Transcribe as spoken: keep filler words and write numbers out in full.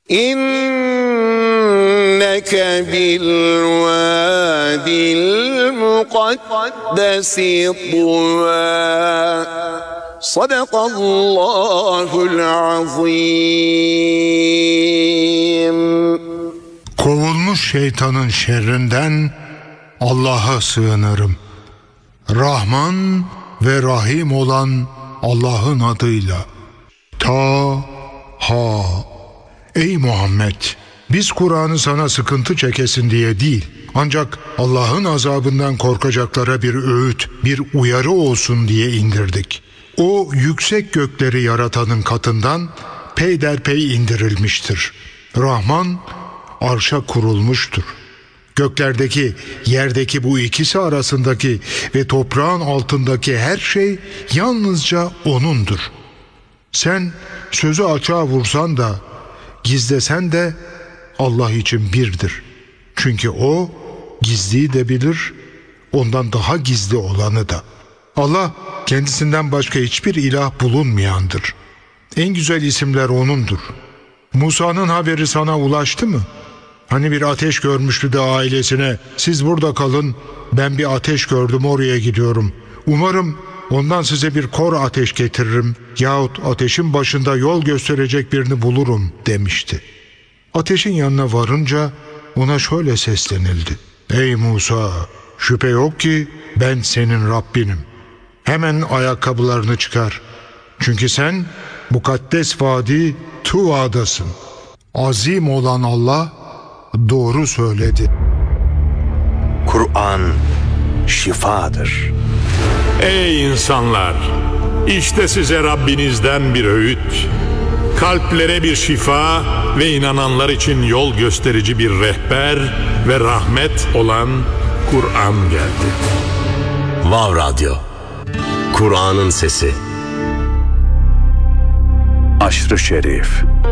İnneke bil vadil mukaddesi tuva. Sadakallahul azim. Kovulmuş şeytanın şerrinden Allah'a sığınırım. Rahman ve Rahim olan Allah'ın adıyla. Ta-ha. Ey Muhammed! Biz Kur'an'ı sana sıkıntı çekesin diye değil, ancak Allah'ın azabından korkacaklara bir öğüt, bir uyarı olsun diye indirdik. O yüksek gökleri yaratanın katından peyderpey indirilmiştir. Rahman arşa kurulmuştur. Göklerdeki, yerdeki bu ikisi arasındaki ve toprağın altındaki her şey yalnızca O'nundur. Sen sözü açığa vursan da, gizlesen de Allah için birdir. Çünkü O gizliyi de bilir, ondan daha gizli olanı da. Allah kendisinden başka hiçbir ilah bulunmayandır. En güzel isimler O'nundur. Musa'nın haberi sana ulaştı mı? Hani bir ateş görmüştü de ailesine, siz burada kalın, ben bir ateş gördüm, oraya gidiyorum. Umarım ondan size bir kor ateş getiririm yahut ateşin başında yol gösterecek birini bulurum demişti. Ateşin yanına varınca ona şöyle seslenildi. Ey Musa, şüphe yok ki ben senin Rabbinim. Hemen ayakkabılarını çıkar. Çünkü sen mukaddes vadi Tuva'dasın. Azim olan Allah doğru söyledi. Kur'an şifadır. Ey insanlar! İşte size Rabbinizden bir öğüt. Kalplere bir şifa ve inananlar için yol gösterici bir rehber ve rahmet olan Kur'an geldi. Vav Radyo, Kur'an'ın sesi. Aşr-ı Şerif.